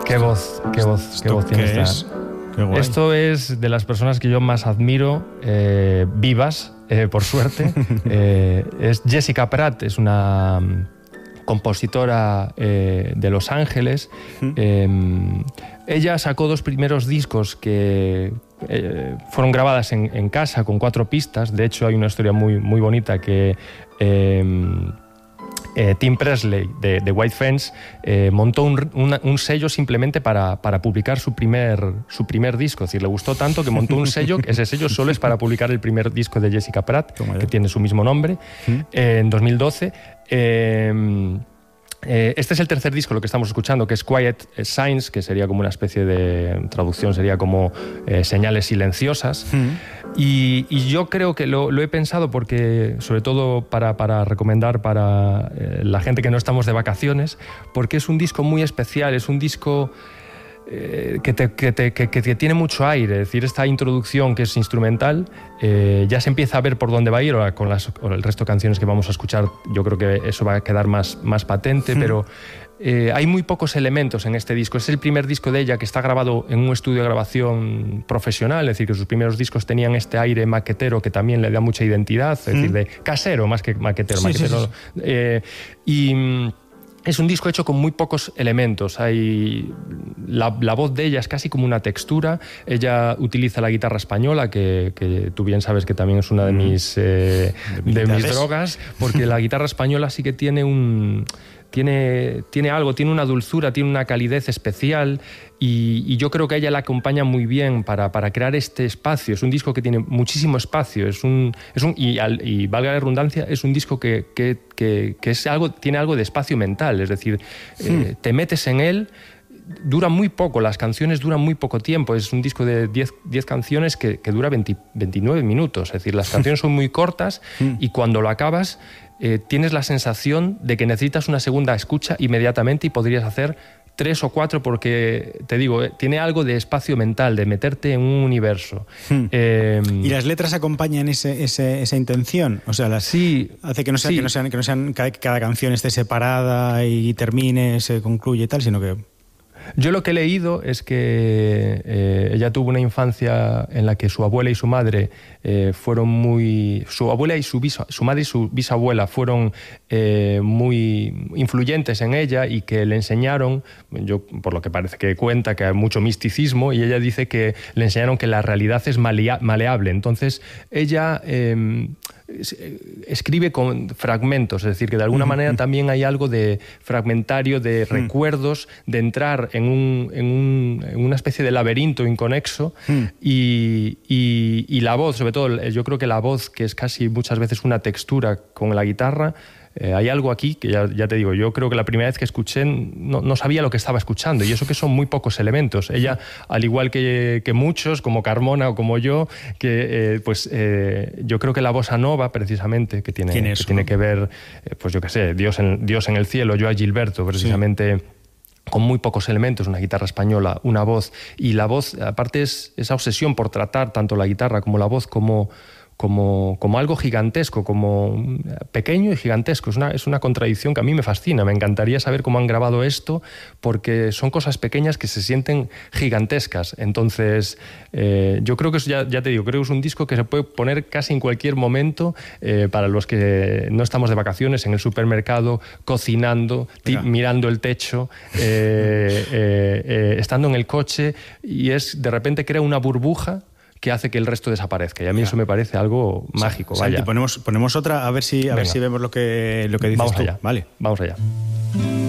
Qué voz tiene esta. Esto es de las personas que yo más admiro, vivas, por suerte. Es Jessica Pratt, es una compositora de Los Ángeles. Ella sacó 2 primeros discos que fueron grabadas en casa con 4 pistas. De hecho, hay una historia muy, muy bonita que Tim Presley de White Fence montó un sello simplemente para publicar su primer disco. Es decir, le gustó tanto que montó un sello, ese sello solo es para publicar el primer disco de Jessica Pratt, que tiene su mismo nombre, en 2012. Este es el tercer disco, lo que estamos escuchando, que es Quiet Signs, que sería como una especie de traducción, sería como señales silenciosas. Y yo creo que lo he pensado porque, sobre todo para recomendar para la gente que no estamos de vacaciones, porque es un disco muy especial, es un disco que tiene mucho aire. Es decir, esta introducción que es instrumental, ya se empieza a ver por dónde va a ir. Ahora con el resto de canciones que vamos a escuchar, yo creo que eso va a quedar más patente, pero hay muy pocos elementos en este disco. Es el primer disco de ella que está grabado en un estudio de grabación profesional, es decir, que sus primeros discos tenían este aire maquetero que también le da mucha identidad, es decir, de casero más que maquetero. Y es un disco hecho con muy pocos elementos. La voz de ella es casi como una textura. Ella utiliza la guitarra española, que tú bien sabes que también es una de mis drogas, porque la guitarra española sí que tiene algo, tiene una dulzura, tiene una calidez especial, y yo creo que ella la acompaña muy bien para crear este espacio. Es un disco que tiene muchísimo espacio, y valga la redundancia, es un disco que tiene algo de espacio mental, es decir, te metes en él. Dura muy poco, las canciones duran muy poco tiempo. Es un disco de 10 canciones que dura 29 minutos. Es decir, las canciones son muy cortas y cuando lo acabas tienes la sensación de que necesitas una segunda escucha inmediatamente y podrías hacer 3 o 4 porque, te digo, tiene algo de espacio mental, de meterte en un universo. ¿Y las letras acompañan esa intención? O sea, hace que no sean cada canción esté separada y termine, se concluye y tal, sino que... Yo lo que he leído es que ella tuvo una infancia en la que su abuela y su madre fueron muy... Su abuela y su madre y su bisabuela fueron muy influyentes en ella y que le enseñaron, yo por lo que parece que cuenta, que hay mucho misticismo, y ella dice que le enseñaron que la realidad es maleable. Entonces ella... escribe con fragmentos, es decir, que de alguna manera también hay algo de fragmentario, de recuerdos, de entrar en una especie de laberinto inconexo, y la voz, sobre todo, yo creo que la voz, que es casi muchas veces una textura con la guitarra, hay algo aquí que ya te digo, yo creo que la primera vez que escuché no sabía lo que estaba escuchando, y eso que son muy pocos elementos. Ella, al igual que muchos, como Carmona o como yo, yo creo que la bossa nova, precisamente, que tiene que ver, pues yo qué sé, Dios en el cielo, Joao Gilberto, precisamente... con muy pocos elementos, una guitarra española, una voz, y la voz, aparte, es esa obsesión por tratar tanto la guitarra como la voz como algo gigantesco, como pequeño y gigantesco. Es una contradicción que a mí me fascina. Me encantaría saber cómo han grabado esto, porque son cosas pequeñas que se sienten gigantescas. Entonces, yo creo que eso, ya te digo, creo que es un disco que se puede poner casi en cualquier momento, para los que no estamos de vacaciones, en el supermercado, cocinando, mirando el techo, estando en el coche, y de repente crea una burbuja que hace que el resto desaparezca. Y a mí eso me parece algo mágico. Santi, ponemos otra, a ver si vemos lo que dices. Vamos tú. allá. Vale. Vamos allá.